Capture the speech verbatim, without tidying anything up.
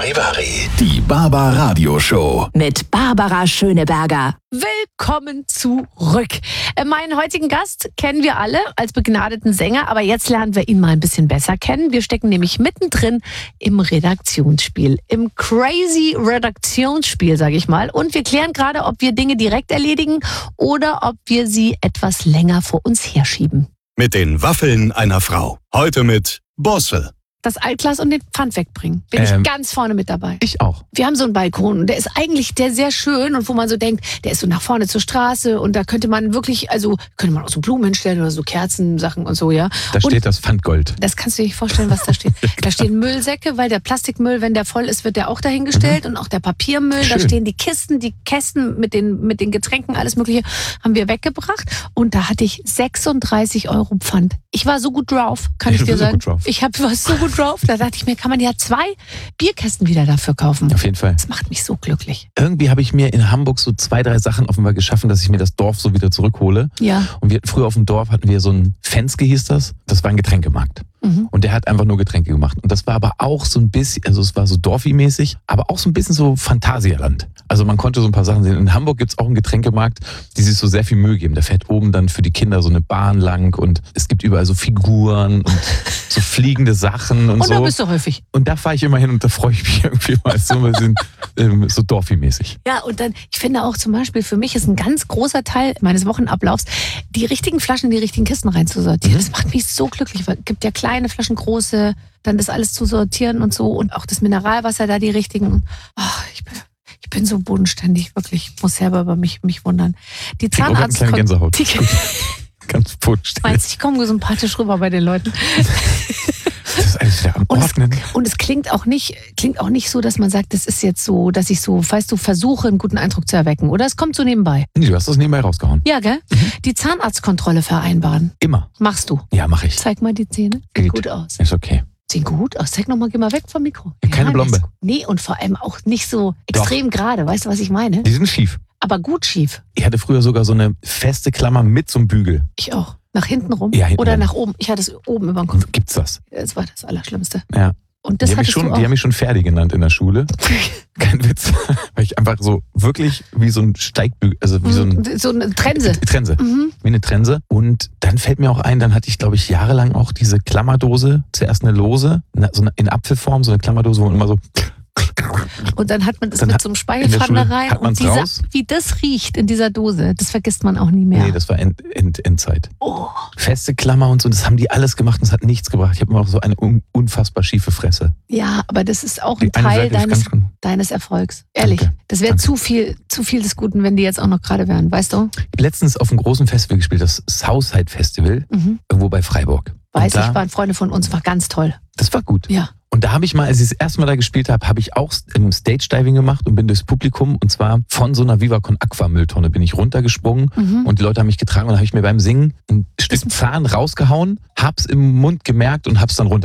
Charivari, die Barbara Show. Mit Barbara Schöneberger. Willkommen zurück. Meinen heutigen Gast kennen wir alle als begnadeten Sänger, aber jetzt lernen wir ihn mal ein bisschen besser kennen. Wir stecken nämlich mittendrin im Redaktionsspiel, im crazy Redaktionsspiel, sage ich mal. Und wir klären gerade, ob wir Dinge direkt erledigen oder ob wir sie etwas länger vor uns herschieben. Mit den Waffeln einer Frau. Heute mit Bossel. Das Altglas und den Pfand wegbringen. Bin Ähm, ich ganz vorne mit dabei. Ich auch. Wir haben so einen Balkon und der ist eigentlich der sehr schön und wo man so denkt, der ist so nach vorne zur Straße und da könnte man wirklich, also könnte man auch so Blumen hinstellen oder so Kerzensachen und so, ja. Da und steht das Pfandgold. das kannst du dir nicht vorstellen, was da steht. Da stehen Müllsäcke, weil der Plastikmüll, wenn der voll ist, wird der auch dahingestellt mhm. und auch der Papiermüll. Schön. Da stehen die Kisten, die Kästen mit den, mit den Getränken, alles Mögliche haben wir weggebracht und da hatte ich sechsunddreißig Euro Pfand. Ich war so gut drauf, kann Ja, ich du dir bist so sagen. gut drauf. Ich hab, war so gut drauf, da dachte ich mir, kann man ja zwei Bierkästen wieder dafür kaufen. Auf jeden Fall. Das macht mich so glücklich. Irgendwie habe ich mir in Hamburg so zwei, drei Sachen offenbar geschaffen, dass ich mir das Dorf so wieder zurückhole. Ja. Und wir früher auf dem Dorf hatten wir so ein Fenske, hieß das. Das war ein Getränkemarkt. Mhm. Und der hat einfach nur Getränke gemacht. Und das war aber auch so ein bisschen, also es war so Dorfi-mäßig, aber auch so ein bisschen so Phantasialand. Also man konnte so ein paar Sachen sehen. In Hamburg gibt es auch einen Getränkemarkt, die sich so sehr viel Mühe geben. Da fährt oben dann für die Kinder so eine Bahn lang und es gibt überall so Figuren und so fliegende Sachen und, Und so. da bist du häufig. Und da fahre ich immer hin und da freue ich mich irgendwie mal so ein bisschen ähm, so Dorfi-mäßig. Ja, und dann, ich finde auch zum Beispiel, für mich ist ein ganz großer Teil meines Wochenablaufs, die richtigen Flaschen in die richtigen Kisten reinzusortieren. Mhm. Das macht mich so glücklich, weil es gibt ja kleine Flaschen, große, dann das alles zu sortieren und so und auch das Mineralwasser da, die richtigen. Ach, ich bin, ich bin so bodenständig, wirklich. Ich muss selber über mich, mich wundern. Die Ich krieg auch grad eine Zahnarzt... kleine Gänsehaut. Die, Ganz bodenständig. meinst du, ich komme sympathisch rüber bei den Leuten? Das ist alles wieder am Und es, Ordnen. und es klingt auch nicht, klingt auch nicht so, dass man sagt, das ist jetzt so, dass ich so, weißt du, versuche, einen guten Eindruck zu erwecken. Oder es kommt so nebenbei. Nee, du hast das nebenbei rausgehauen. Ja, gell? Die Zahnarztkontrolle vereinbaren. Immer. Machst du. Ja, mache ich. Zeig mal die Zähne. Sieht Geht. gut aus. Ist okay. Sieht gut aus. Zeig nochmal, geh mal weg vom Mikro. Ja, keine Blombe. das ist gut. Nee, und vor allem auch nicht so extrem gerade. Weißt du, was ich meine? Die sind schief. Aber gut schief. Ich hatte früher sogar so eine feste Klammer mit so einem Bügel. Ich auch. Nach hinten rum? Ja, hinten Oder rum. nach oben? Ich hatte es oben über den Kopf. Gibt's das? Das war das Allerschlimmste. Ja. Und das Die haben, mich hattest schon, du auch. die haben mich schon Ferdi genannt in der Schule. Kein Witz. Weil ich einfach so wirklich wie so ein Steigbügel, also wie so ein so eine Trense. Trense. Mhm. Wie eine Trense. Und dann fällt mir auch ein, dann hatte ich, glaube ich, jahrelang auch diese Klammerdose. Zuerst eine lose, so eine, in Apfelform, so eine Klammerdose, wo man immer so. Und dann hat man das Dann mit hat- so einem in der Speichelpfanne Schule rein. hat Und man's dieser, raus. wie das riecht in dieser Dose, das vergisst man auch nie mehr. Nee, das war End, End, Endzeit. Oh. Feste Klammer und so, das haben die alles gemacht und es hat nichts gebracht. Ich habe immer noch so eine un, unfassbar schiefe Fresse. Ja, aber das ist auch Die ein eine Teil Seite ist deines, ganz schön- deines Erfolgs. Ehrlich. Danke. Das wäre Danke. zu viel, zu viel des Guten, wenn die jetzt auch noch gerade wären, weißt du? Ich habe letztens auf einem großen Festival gespielt, das Southside Festival, Mhm. irgendwo bei Freiburg. Und Weiß da, ich, waren Freunde von uns, war ganz toll. Das war gut. Ja. Und da habe ich mal, als ich das erste Mal da gespielt habe, habe ich auch im Stage-Diving gemacht und bin durchs Publikum und zwar von so einer Viva Con Aqua Mülltonne bin ich runtergesprungen Mhm. und die Leute haben mich getragen und dann habe ich mir beim Singen ein Stück Das- Zahn rausgehauen, hab's im Mund gemerkt und hab's dann runter